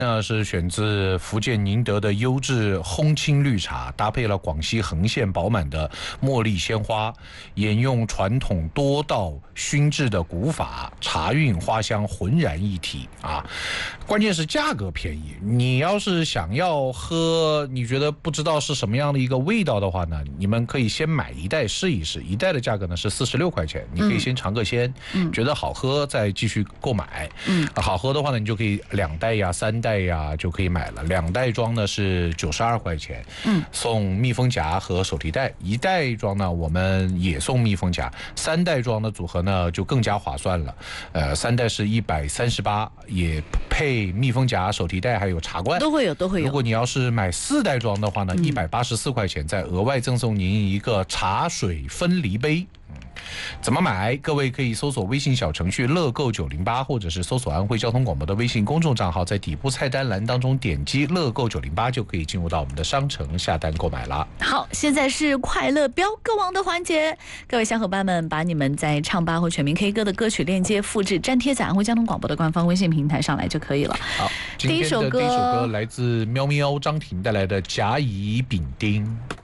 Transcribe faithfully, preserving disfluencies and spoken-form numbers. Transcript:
那是选自福建宁德的优质烘青绿茶，搭配了广西横县饱满的茉莉鲜花，沿用传统多道熏制的古法，茶韵花香浑然一体啊！关键是价格便宜，你要是想要喝，你觉得不知道是什么样的一个味道的话呢，你们可以先买一袋试一试，一袋的价格呢是四十六块钱，你可以先尝个鲜，嗯、觉得好喝再继续购买。嗯、啊，好喝的话呢，你就可以两袋呀、三袋呀就可以买了。两袋装呢是九十二块钱，嗯，送密封夹和手提袋；一袋装呢我们也送密封夹，三袋装的组合呢就更加划算了。呃，三袋是一百三十八，也配密封夹、手提袋还有茶罐， 都会有，都会有。 如果你要是买四袋装的话呢，一百八十四块钱，再额外赠送您一个茶水分离杯。怎么买？各位可以搜索微信小程序乐购九零八，或者是搜索安徽交通广播的微信公众账号，在底部菜单栏当中点击乐购九零八，就可以进入到我们的商城下单购买了。 好，现在是快乐飙歌王的环节，各位小伙伴们，把你们在唱吧或全民 K 歌的歌曲链接复制粘贴在安徽交通广播的官方微信平台上来就可以了。 好，今天的第一首歌来自喵喵张婷带来的《甲乙丙丁》。